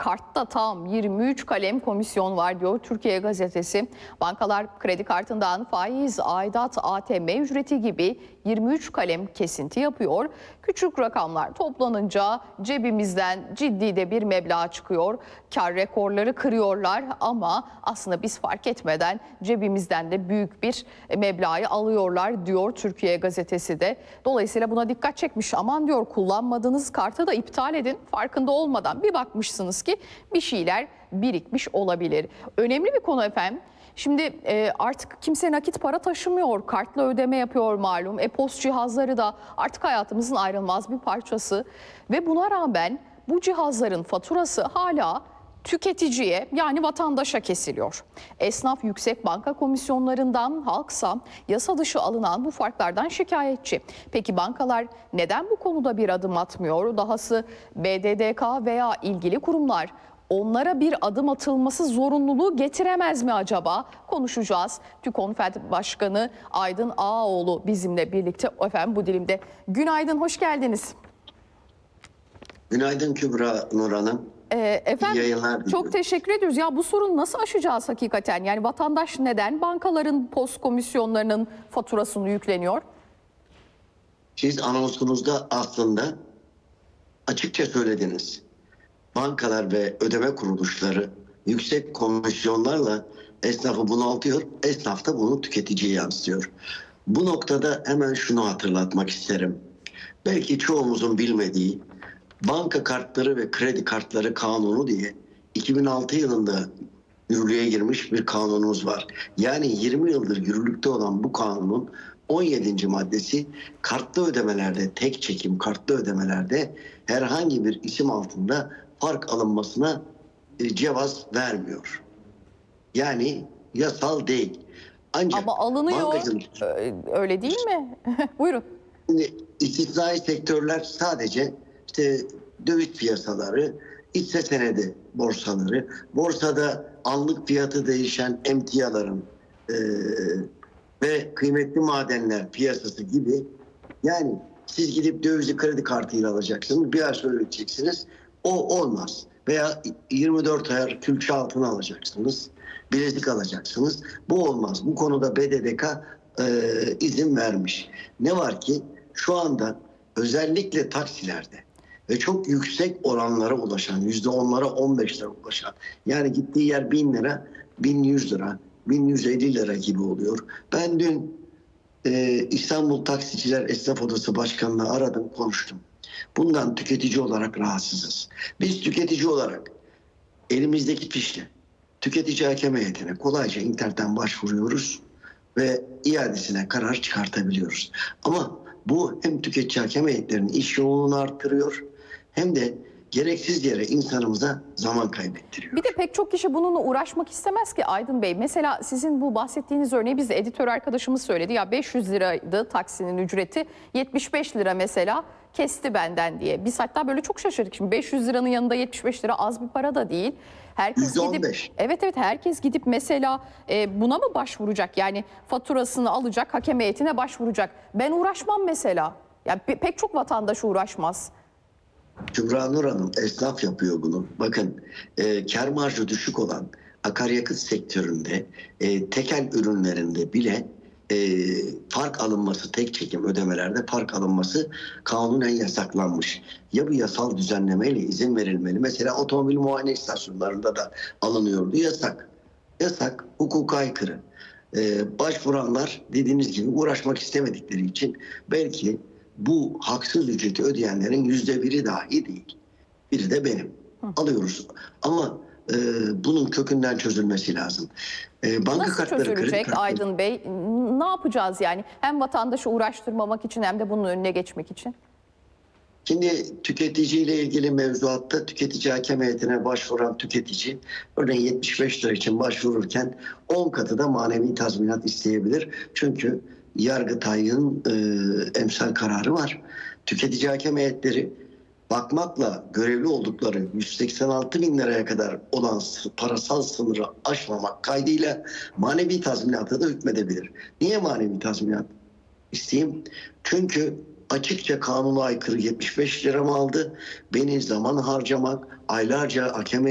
Kartta tam 23 kalem komisyon var diyor Türkiye Gazetesi. Bankalar kredi kartından faiz, aidat, ATM ücreti gibi 23 kalem kesinti yapıyor. Küçük rakamlar toplanınca cebimizden ciddi de bir meblağ çıkıyor. Kar rekorları kırıyorlar ama aslında biz fark etmeden cebimizden de büyük bir meblağı alıyorlar diyor Türkiye Gazetesi de. Dolayısıyla buna dikkat çekmiş. Aman diyor, kullanmadığınız kartı da iptal edin. Farkında olmadan bir bakmışsınız ki bir şeyler birikmiş olabilir. Önemli bir konu efendim. Şimdi artık kimse nakit para taşımıyor, kartla ödeme yapıyor malum. E-post cihazları da artık hayatımızın ayrılmaz bir parçası. Ve buna rağmen bu cihazların faturası hala tüketiciye, yani vatandaşa kesiliyor. Esnaf yüksek banka komisyonlarından, halksa yasa dışı alınan bu farklardan şikayetçi. Peki bankalar neden bu konuda bir adım atmıyor? Dahası BDDK veya ilgili kurumlar onlara bir adım atılması zorunluluğu getiremez mi acaba? Konuşacağız. TÜKONFED Başkanı Aydın Ağaoğlu bizimle birlikte efendim bu dilimde. Günaydın, hoş geldiniz. Günaydın Kübra Nur Hanım. Efendim çok teşekkür ediyoruz. Ya bu sorunu nasıl aşacağız hakikaten? Yani vatandaş neden bankaların post komisyonlarının faturasını yükleniyor? Siz anonsunuzda aslında açıkça söylediniz. Bankalar ve ödeme kuruluşları yüksek komisyonlarla esnafı bunaltıyor. Esnaf da bunu tüketiciye yansıtıyor. Bu noktada hemen şunu hatırlatmak isterim. Belki çoğumuzun bilmediği banka kartları ve kredi kartları kanunu diye 2006 yılında yürürlüğe girmiş bir kanunumuz var. Yani 20 yıldır yürürlükte olan bu kanunun 17. maddesi kartlı ödemelerde, tek çekim kartlı ödemelerde herhangi bir isim altında fark alınmasına cevaz vermiyor. Yani yasal değil. Ancak ama alınıyor. Öyle değil mi? Buyurun. Şimdi istisnai sektörler sadece işte döviz piyasaları, hisse senedi borsaları, borsada anlık fiyatı değişen emtiaların ve kıymetli madenler piyasası gibi. Yani siz gidip dövizi kredi kartıyla alacaksınız, bir ay sonra ödeyeceksiniz. O olmaz. Veya 24 ayar külçe altın alacaksınız, bilezik alacaksınız. Bu olmaz. Bu konuda BDDK izin vermiş. Ne var ki şu anda özellikle taksilerde ve çok yüksek oranlara ulaşan, %10'lara 15'lere ulaşan, yani gittiği yer 1000 lira, 1100 lira, 1150 lira gibi oluyor. Ben dün İstanbul Taksiciler Esnaf Odası Başkanı'nı aradım, konuştum. Bundan tüketici olarak rahatsızız. Biz tüketici olarak elimizdeki fişle tüketici hakem heyetine kolayca internetten başvuruyoruz ve iadesine karar çıkartabiliyoruz. Ama bu hem tüketici hakem heyetlerinin iş yoğunluğunu arttırıyor hem de gereksiz yere insanımıza zaman kaybettiriyor. Bir de pek çok kişi bununla uğraşmak istemez ki Aydın Bey. Mesela sizin bu bahsettiğiniz örneği bize editör arkadaşımız söyledi. Ya 500 liraydı taksinin ücreti, 75 lira mesela kesti benden diye. Biz hatta böyle çok şaşırdık. Şimdi 500 liranın yanında 75 lira az bir para da değil. Herkes gidip, evet herkes gidip mesela buna mı başvuracak? Yani faturasını alacak, hakem heyetine başvuracak. Ben uğraşmam mesela. Yani pek çok vatandaş uğraşmaz. Kübra Nur Hanım, esnaf yapıyor bunu. Bakın kar marjı düşük olan akaryakıt sektöründe tekel ürünlerinde bile fark alınması, tek çekim ödemelerde fark alınması kanunen yasaklanmış. Ya bir yasal düzenlemeyle izin verilmeli. Mesela otomobil muayene istasyonlarında da alınıyordu. Yasak. Yasak, hukuka aykırı. Başvuranlar dediğiniz gibi uğraşmak istemedikleri için belki bu haksız ücreti ödeyenlerin %1'i dahi değil. Biri de benim. Alıyoruz. Ama bunun kökünden çözülmesi lazım. Banka nasıl kartları, çözülecek Aydın Bey? Ne yapacağız yani? Hem vatandaşı uğraştırmamak için hem de bunun önüne geçmek için. Şimdi tüketiciyle ilgili mevzuatta tüketici hakem heyetine başvuran tüketici örneğin 75 lira için başvururken 10 katı da manevi tazminat isteyebilir. Çünkü Yargıtay'ın emsal kararı var. Tüketici hakem heyetleri bakmakla görevli oldukları 186 bin liraya kadar olan parasal sınırı aşmamak kaydıyla manevi tazminata da hükmedebilir. Niye manevi tazminat isteyeyim? Çünkü açıkça kanuna aykırı 75 lira mı aldı? Beni zaman harcamak, aylarca hakem